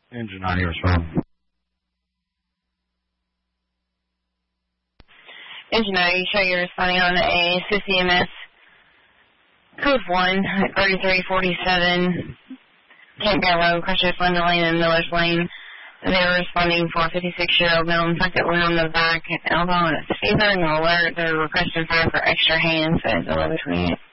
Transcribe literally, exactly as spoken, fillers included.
Engine ninety, respond. Engine ninety, show you're responding on a C C M S code one, thirty-three forty-seven, Campground Road, Crusher, Slender Lane, and Miller's Lane. They were responding for a fifty-six-year-old male. In fact, that went on the back elbow and a fever and alert. They were requesting fire for extra hands at eleven twenty-eight.